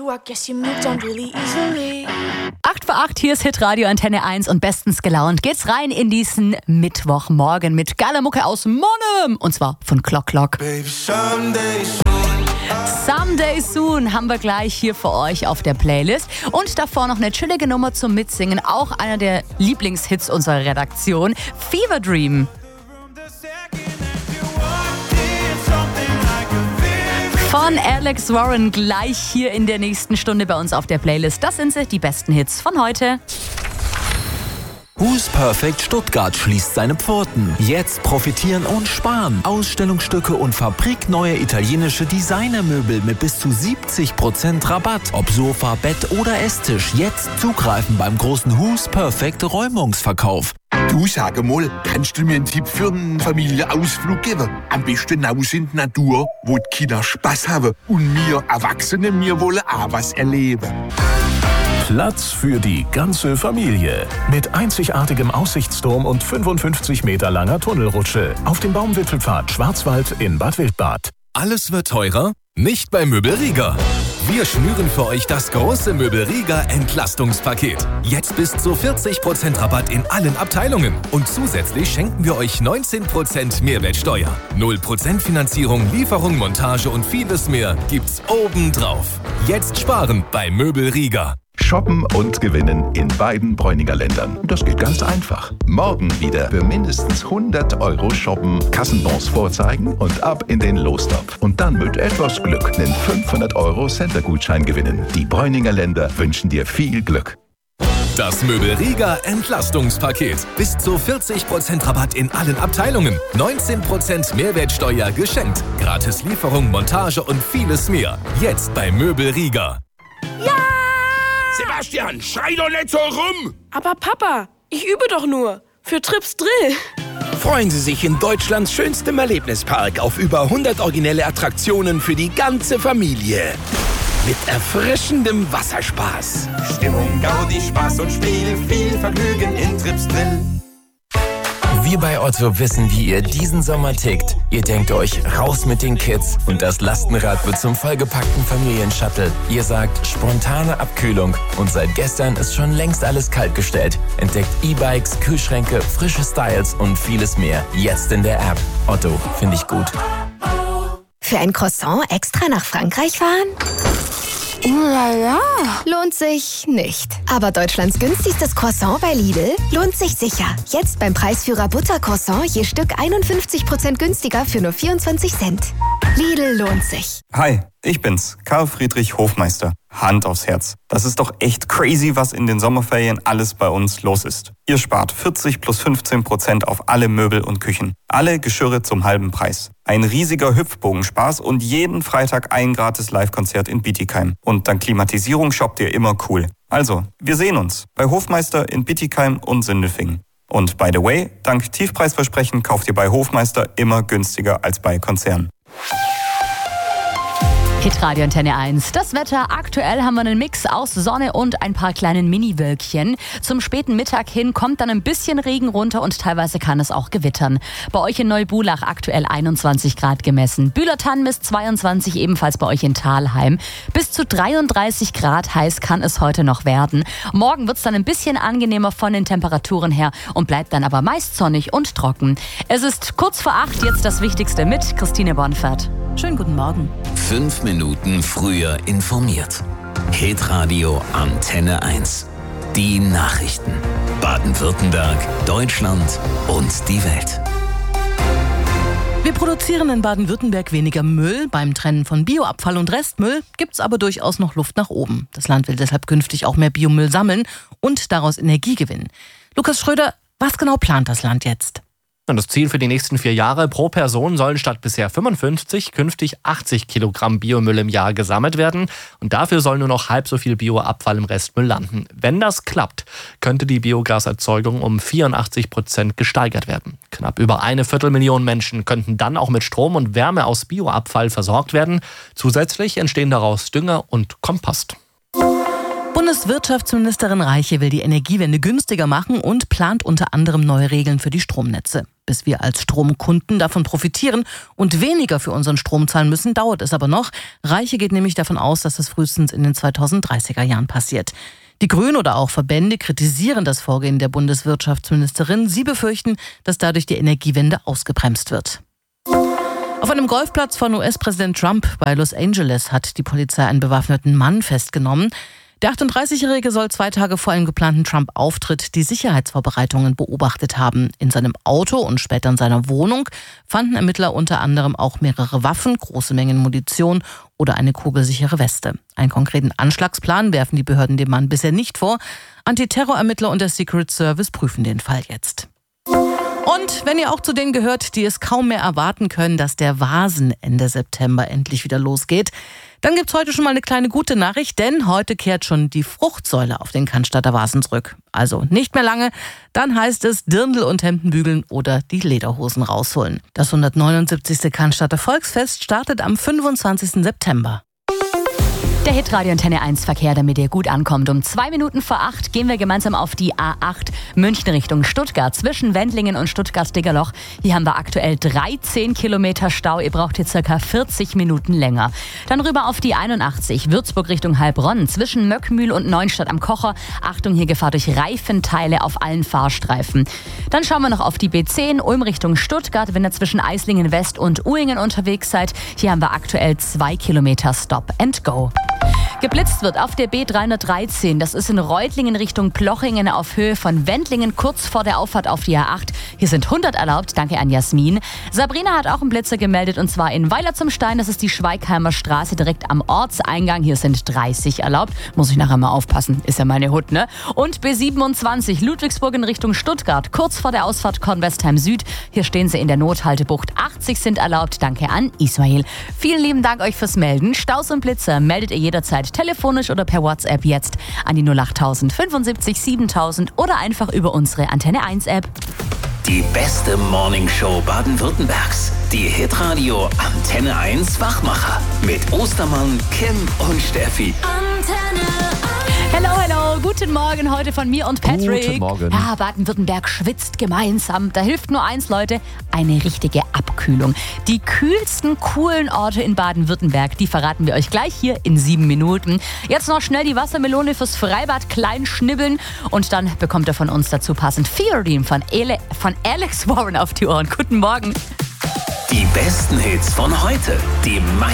I guess you moved on really easily. 8 vor 8, hier ist Hitradio Antenne 1 und bestens gelaunt geht's rein in diesen Mittwochmorgen mit geiler Mucke aus Monnem und zwar von Clock Clock. Baby, someday Someday Soon haben wir gleich hier für euch auf der Playlist und davor noch eine chillige Nummer zum Mitsingen, auch einer der Lieblingshits unserer Redaktion, Fever Dream. Von Alex Warren gleich hier in der nächsten Stunde bei uns auf der Playlist. Das sind sie, die besten Hits von heute. Who's Perfect Stuttgart schließt seine Pforten. Jetzt profitieren und sparen. Ausstellungsstücke und fabrikneue italienische Designermöbel mit bis zu 70% Rabatt. Ob Sofa, Bett oder Esstisch. Jetzt zugreifen beim großen Who's Perfect Räumungsverkauf. Du, sag mal, kannst du mir einen Tipp für einen Familienausflug geben? Am besten raus in die Natur, wo die Kinder Spaß haben und wir Erwachsene, wir wollen auch was erleben. Platz für die ganze Familie. Mit einzigartigem Aussichtsturm und 55 Meter langer Tunnelrutsche. Auf dem Baumwipfelpfad Schwarzwald in Bad Wildbad. Alles wird teurer? Nicht bei Möbel Rieger. Wir schnüren für euch das große Möbel Rieger Entlastungspaket. Jetzt bis zu 40% Rabatt in allen Abteilungen. Und zusätzlich schenken wir euch 19% Mehrwertsteuer. 0% Finanzierung, Lieferung, Montage und vieles mehr gibt's obendrauf. Jetzt sparen bei Möbel Rieger. Shoppen und gewinnen in beiden Bräuninger Ländern. Das geht ganz einfach. Morgen wieder für mindestens 100 € shoppen, Kassenbons vorzeigen und ab in den Lostopf. Und dann mit etwas Glück einen 500 € Center-Gutschein gewinnen. Die Bräuninger Länder wünschen dir viel Glück. Das Möbel Rieger Entlastungspaket. Bis zu 40% Rabatt in allen Abteilungen. 19% Mehrwertsteuer geschenkt. Gratis Lieferung, Montage und vieles mehr. Jetzt bei Möbel Rieger. Ja! Sebastian, schrei doch nicht so rum! Aber Papa, ich übe doch nur. Für Trips Drill. Freuen Sie sich in Deutschlands schönstem Erlebnispark auf über 100 originelle Attraktionen für die ganze Familie. Mit erfrischendem Wasserspaß. Stimmung, Gaudi, Spaß und Spiel, viel Vergnügen in Trips Drill. Wir bei Otto wissen, wie ihr diesen Sommer tickt. Ihr denkt euch, raus mit den Kids und das Lastenrad wird zum vollgepackten Familienshuttle. Ihr sagt, spontane Abkühlung und seit gestern ist schon längst alles kaltgestellt. Entdeckt E-Bikes, Kühlschränke, frische Styles und vieles mehr. Jetzt in der App. Otto, finde ich gut. Für ein Croissant extra nach Frankreich fahren? Ulala. Lohnt sich nicht. Aber Deutschlands günstigstes Croissant bei Lidl lohnt sich sicher. Jetzt beim Preisführer Buttercroissant je Stück 51% günstiger für nur 24 Cent. Lidl lohnt sich. Hi, ich bin's, Karl Friedrich Hofmeister. Hand aufs Herz. Das ist doch echt crazy, was in den Sommerferien alles bei uns los ist. Ihr spart 40 plus 15% auf alle Möbel und Küchen. Alle Geschirre zum halben Preis. Ein riesiger Hüpfbogenspaß und jeden Freitag ein gratis Live-Konzert in Bietigheim. Und dank Klimatisierung shoppt ihr immer cool. Also, wir sehen uns bei Hofmeister in Bietigheim und Sindelfingen. Und by the way, dank Tiefpreisversprechen kauft ihr bei Hofmeister immer günstiger als bei Konzernen. Hitradio Antenne 1. Das Wetter. Aktuell haben wir einen Mix aus Sonne und ein paar kleinen Mini-Wölkchen. Zum späten Mittag hin kommt dann ein bisschen Regen runter und teilweise kann es auch gewittern. Bei euch in Neubulach aktuell 21 Grad gemessen. Bühlertann bis 22, ebenfalls bei euch in Thalheim. Bis zu 33 Grad heiß kann es heute noch werden. Morgen wird es dann ein bisschen angenehmer von den Temperaturen her und bleibt dann aber meist sonnig und trocken. Es ist kurz vor 8, jetzt das Wichtigste mit Christine Bonfert. Schönen guten Morgen. 5 Minuten früher informiert. Hitradio Antenne 1. Die Nachrichten. Baden-Württemberg, Deutschland und die Welt. Wir produzieren in Baden-Württemberg weniger Müll. Beim Trennen von Bioabfall und Restmüll gibt es aber durchaus noch Luft nach oben. Das Land will deshalb künftig auch mehr Biomüll sammeln und daraus Energie gewinnen. Lukas Schröder, was genau plant das Land jetzt? Und das Ziel für die nächsten 4 Jahre: pro Person sollen statt bisher 55 künftig 80 Kilogramm Biomüll im Jahr gesammelt werden. Und dafür soll nur noch halb so viel Bioabfall im Restmüll landen. Wenn das klappt, könnte die Biogaserzeugung um 84% gesteigert werden. Knapp über 250.000 Menschen könnten dann auch mit Strom und Wärme aus Bioabfall versorgt werden. Zusätzlich entstehen daraus Dünger und Kompost. Bundeswirtschaftsministerin Reiche will die Energiewende günstiger machen und plant unter anderem neue Regeln für die Stromnetze. Bis wir als Stromkunden davon profitieren und weniger für unseren Strom zahlen müssen, dauert es aber noch. Reiche geht nämlich davon aus, dass das frühestens in den 2030er Jahren passiert. Die Grünen oder auch Verbände kritisieren das Vorgehen der Bundeswirtschaftsministerin. Sie befürchten, dass dadurch die Energiewende ausgebremst wird. Auf einem Golfplatz von US-Präsident Trump bei Los Angeles hat die Polizei einen bewaffneten Mann festgenommen. Der 38-Jährige soll 2 Tage vor einem geplanten Trump-Auftritt die Sicherheitsvorbereitungen beobachtet haben. In seinem Auto und später in seiner Wohnung fanden Ermittler unter anderem auch mehrere Waffen, große Mengen Munition oder eine kugelsichere Weste. Einen konkreten Anschlagsplan werfen die Behörden dem Mann bisher nicht vor. Antiterrorermittler und der Secret Service prüfen den Fall jetzt. Und wenn ihr auch zu denen gehört, die es kaum mehr erwarten können, dass der Vasen Ende September endlich wieder losgeht, dann gibt's heute schon mal eine kleine gute Nachricht, denn heute kehrt schon die Fruchtsäule auf den Cannstatter Vasen zurück. Also nicht mehr lange, dann heißt es Dirndl und Hemden bügeln oder die Lederhosen rausholen. Das 179. Cannstatter Volksfest startet am 25. September. Der Hitradio Antenne 1 Verkehr, damit ihr gut ankommt. Um 2 Minuten vor 8 gehen wir gemeinsam auf die A8 München Richtung Stuttgart. Zwischen Wendlingen und Stuttgart-Diggerloch. Hier haben wir aktuell 13 Kilometer Stau. Ihr braucht hier circa 40 Minuten länger. Dann rüber auf die 81 Würzburg Richtung Heilbronn. Zwischen Möckmühl und Neustadt am Kocher. Achtung, hier Gefahr durch Reifenteile auf allen Fahrstreifen. Dann schauen wir noch auf die B10 Ulm Richtung Stuttgart. Wenn ihr zwischen Eislingen West und Uhingen unterwegs seid, hier haben wir aktuell 2 Kilometer Stop and Go. Geblitzt wird auf der B313, das ist in Reutlingen Richtung Plochingen auf Höhe von Wendlingen, kurz vor der Auffahrt auf die A8. Hier sind 100 erlaubt, danke an Jasmin. Sabrina hat auch einen Blitzer gemeldet und zwar in Weiler zum Stein, das ist die Schweigheimer Straße direkt am Ortseingang. Hier sind 30 erlaubt, muss ich nachher mal aufpassen, ist ja meine Hut, ne? Und B27 Ludwigsburg in Richtung Stuttgart, kurz vor der Ausfahrt Kornwestheim Süd. Hier stehen sie in der Nothaltebucht, 80 sind erlaubt, danke an Ismail. Vielen lieben Dank euch fürs Melden. Staus und Blitzer meldet ihr jederzeit telefonisch oder per WhatsApp jetzt an die 08000 75 7000 oder einfach über unsere Antenne 1 App. Die beste Morningshow Baden-Württembergs. Die Hitradio Antenne 1 Wachmacher mit Ostermann, Kim und Steffi. Antenne 1. Hello, guten Morgen heute von mir und Patrick. Guten Morgen. Ja, Baden-Württemberg schwitzt gemeinsam. Da hilft nur eins, Leute, eine richtige Abkühlung. Die kühlsten, coolen Orte in Baden-Württemberg, die verraten wir euch gleich hier in 7 Minuten. Jetzt noch schnell die Wassermelone fürs Freibad klein schnibbeln und dann bekommt ihr von uns dazu passend Theorem von Alex Warren auf die Ohren. Guten Morgen. Die besten Hits von heute. Die